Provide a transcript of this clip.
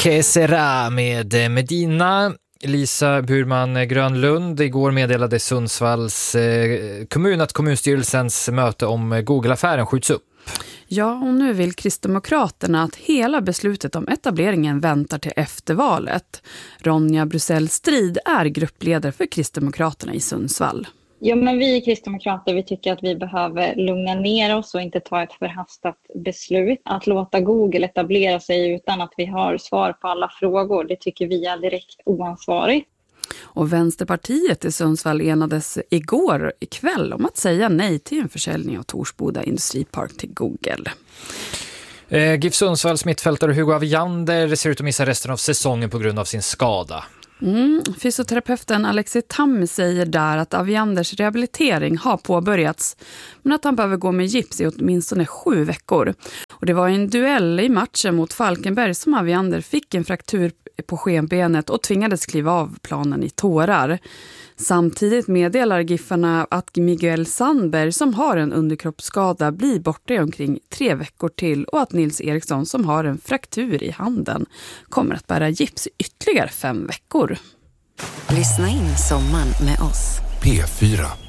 Que sera med Medina. Lisa Burman Grönlund, igår meddelade Sundsvalls kommun att kommunstyrelsens möte om Google-affären skjuts upp. Ja, och nu vill Kristdemokraterna att hela beslutet om etableringen väntar till eftervalet. Ronja Brusell Strid är gruppledare för Kristdemokraterna i Sundsvall. Ja, men vi kristdemokrater vi tycker att vi behöver lugna ner oss och inte ta ett förhastat beslut. Att låta Google etablera sig utan att vi har svar på alla frågor, det tycker vi är direkt oansvarigt. Och Vänsterpartiet i Sundsvall enades igår ikväll om att säga nej till en försäljning av Torsboda industripark till Google. GIF Sundsvalls mittfältare Hugo Aviander ser ut att missa resten av säsongen på grund av sin skada. Fysioterapeuten Alexi Tammi säger där att Avianders rehabilitering har påbörjats men att han behöver gå med gips i åtminstone 7 veckor. Och det var en duell i matchen mot Falkenberg som Aviander fick en fraktur på skenbenet och tvingades kliva av planen i tårar. Samtidigt meddelar giffarna att Miguel Sandberg som har en underkroppsskada blir borta i omkring 3 veckor till och att Nils Eriksson som har en fraktur i handen kommer att bära gips i ytterligare 5 veckor. Lyssna in sommaren med oss. P4.